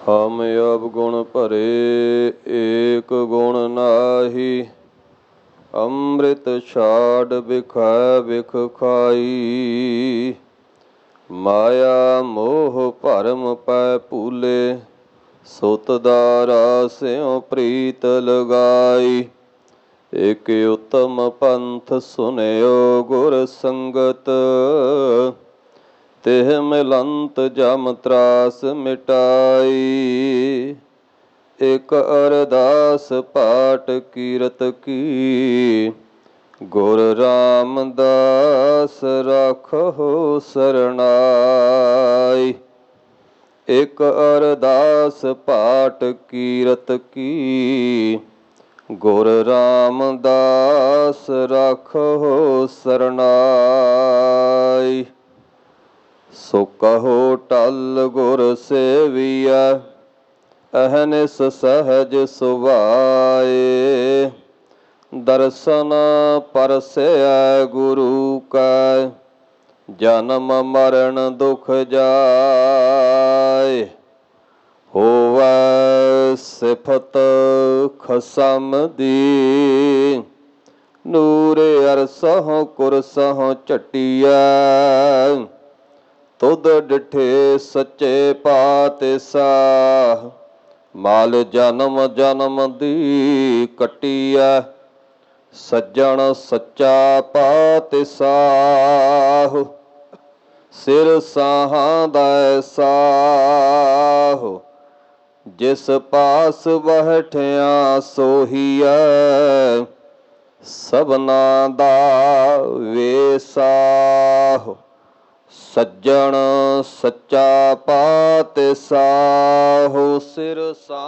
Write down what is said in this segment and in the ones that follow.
हम अवगुण भरे एक गुण नाहि। अमृत छाड़ बिखै बिख खाई। माया मोह भरम पै भूले। सुत दारा स्यों प्रीत लगाई। एक उत्तम पंथ सुनियो गुर संगत। तिह मिलंत जम त्रास मिटाई। एक अरदास पाठ कीरत की। गुर रामदास राखो सरनाई। एक अरदास पाठ कीरत की। गुर रामदास राखो सरनाई। सो कहो टल गुर सेविया। अहनिस सहज सुभाए। दर्शन परसै गुरु का। जन्म मरण दुख जाए। होवै सिफत खसम दी। नूरे अरसहों कुरसहों झटिया। तुद डिठे सच्चे पातशाह। माल जन्म जन्म दी कटिया। सज्जन सच्चा पातशाह। सिर साहां दै साह। जिस पास बैठिया सोहीआ। सबना दा वेसाह। सज्जन सच्चा पातशाह। सिर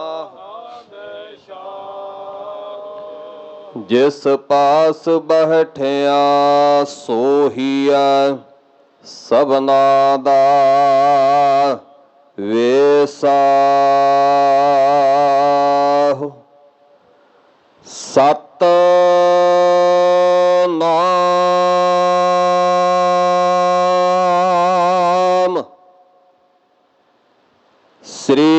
साह। जिस पास बैठिया सोहीआ। सबना दा वेसाह। सतनाम श्री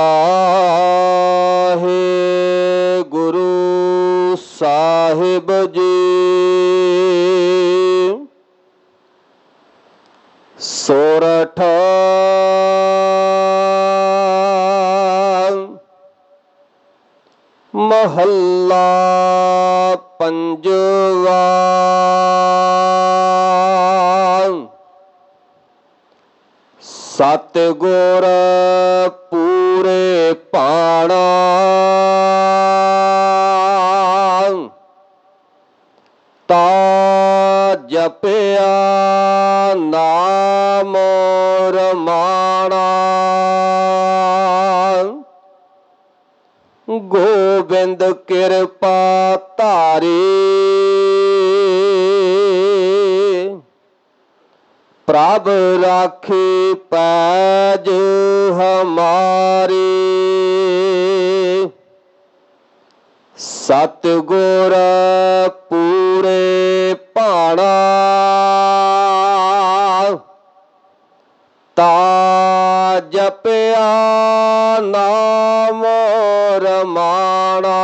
वाहिगुरु साहिब जी। सोरठ महला पंजवा। सतगुर पूरे पाणा। ता जपिया नाम रमाणा। गोबिंद कृपा धारी। प्रभ राखी पैज हमारी। सतगुर पूरे पाणा। ता जपिया नाम रमाणा।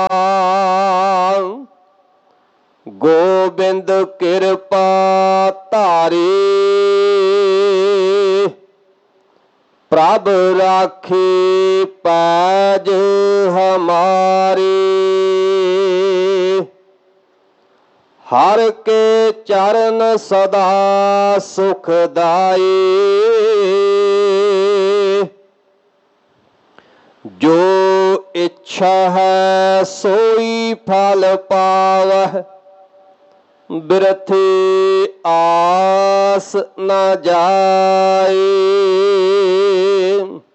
गोबिंद कृपा धारी। प्रभ राखी पैज हमारी। हर के चरण सदा सुखदाई। जो इच्छा है सोई फल पावह। बिरथी आस न जाए।